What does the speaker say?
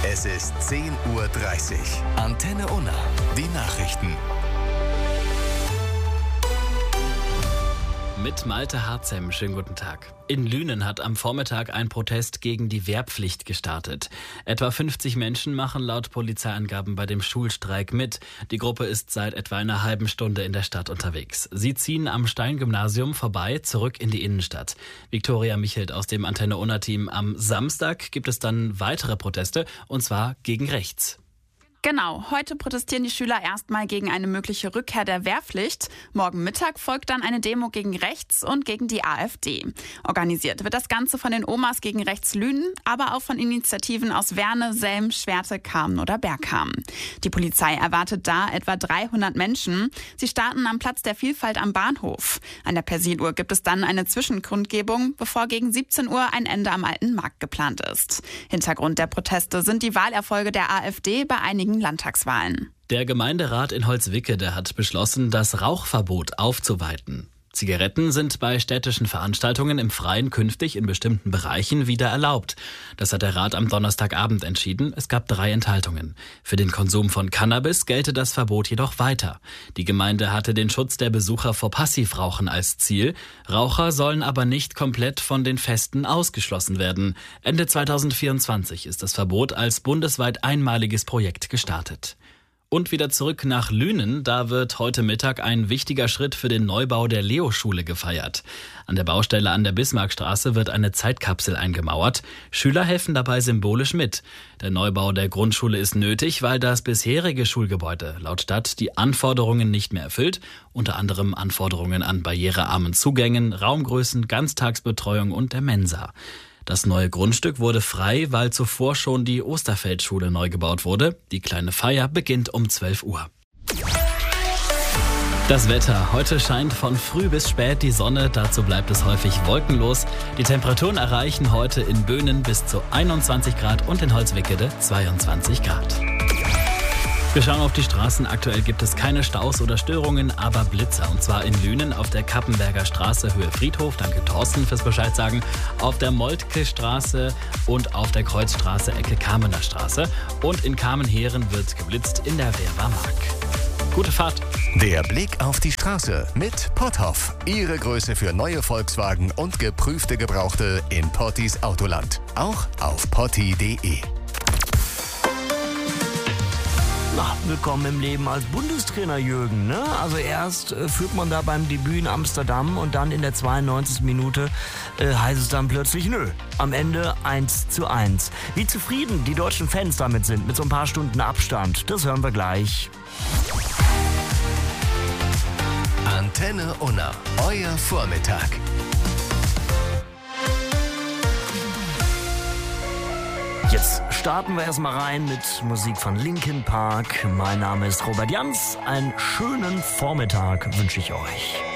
Es ist 10:30 Uhr. Antenne Unna. Die Nachrichten. Mit Malte Harzem, schönen guten Tag. In Lünen hat am Vormittag ein Protest gegen die Wehrpflicht gestartet. Etwa 50 Menschen machen laut Polizeiangaben bei dem Schulstreik mit. Die Gruppe ist seit etwa einer halben Stunde in der Stadt unterwegs. Sie ziehen am Steingymnasium vorbei, zurück in die Innenstadt. Viktoria Michelt aus dem Antenne Unna Team. Am Samstag gibt es dann weitere Proteste, und zwar gegen rechts. Genau, heute protestieren die Schüler erstmal gegen eine mögliche Rückkehr der Wehrpflicht. Morgen Mittag folgt dann eine Demo gegen rechts und gegen die AfD. Organisiert wird das Ganze von den Omas gegen rechts Lünen, aber auch von Initiativen aus Werne, Selm, Schwerte, Kamen oder Bergkamen. Die Polizei erwartet da etwa 300 Menschen. Sie starten am Platz der Vielfalt am Bahnhof. An der Persiluhr gibt es dann eine Zwischenkundgebung, bevor gegen 17 Uhr ein Ende am Alten Markt geplant ist. Hintergrund der Proteste sind die Wahlerfolge der AfD bei einigen Landtagswahlen. Der Gemeinderat in Holzwickede hat beschlossen, das Rauchverbot aufzuweiten. Zigaretten sind bei städtischen Veranstaltungen im Freien künftig in bestimmten Bereichen wieder erlaubt. Das hat der Rat am Donnerstagabend entschieden. Es gab 3 Enthaltungen. Für den Konsum von Cannabis gelte das Verbot jedoch weiter. Die Gemeinde hatte den Schutz der Besucher vor Passivrauchen als Ziel. Raucher sollen aber nicht komplett von den Festen ausgeschlossen werden. Ende 2024 ist das Verbot als bundesweit einmaliges Projekt gestartet. Und wieder zurück nach Lünen, da wird heute Mittag ein wichtiger Schritt für den Neubau der Leo-Schule gefeiert. An der Baustelle an der Bismarckstraße wird eine Zeitkapsel eingemauert. Schüler helfen dabei symbolisch mit. Der Neubau der Grundschule ist nötig, weil das bisherige Schulgebäude laut Stadt die Anforderungen nicht mehr erfüllt. Unter anderem Anforderungen an barrierearmen Zugängen, Raumgrößen, Ganztagsbetreuung und der Mensa. Das neue Grundstück wurde frei, weil zuvor schon die Osterfeldschule neu gebaut wurde. Die kleine Feier beginnt um 12 Uhr. Das Wetter. Heute scheint von früh bis spät die Sonne. Dazu bleibt es häufig wolkenlos. Die Temperaturen erreichen heute in Böhnen bis zu 21 Grad und in Holzwickede 22 Grad. Wir schauen auf die Straßen. Aktuell gibt es keine Staus oder Störungen, aber Blitzer. Und zwar in Lünen auf der Kappenberger Straße Höhe Friedhof. Danke Thorsten fürs Bescheid sagen. Auf der Moltke Straße und auf der Kreuzstraße Ecke Kamener Straße. Und in Kamenheren wird geblitzt in der Wehrwarmark. Gute Fahrt. Der Blick auf die Straße mit Potthoff. Ihre Größe für neue Volkswagen und geprüfte Gebrauchte in Pottis Autoland. Auch auf potti.de. Na, willkommen im Leben als Bundestrainer, Jürgen. Ne? Also erst führt man da beim Debüt in Amsterdam und dann in der 92. Minute heißt es dann plötzlich nö. Am Ende 1:1. Wie zufrieden die deutschen Fans damit sind, mit so ein paar Stunden Abstand, das hören wir gleich. Antenne Unna, euer Vormittag. Jetzt starten wir erstmal rein mit Musik von Linkin Park. Mein Name ist Robert Jans. Einen schönen Vormittag wünsche ich euch.